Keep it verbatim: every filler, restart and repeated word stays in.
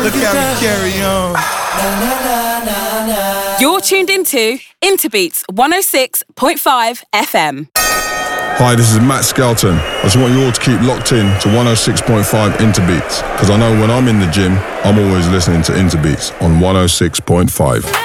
Look how we carry on. You're tuned into Interbeats one oh six point five F M. Hi, this is Matt Skelton. I just want you all to keep locked in to one oh six point five Interbeats, because I know when I'm in the gym, I'm always listening to Interbeats on one oh six point five.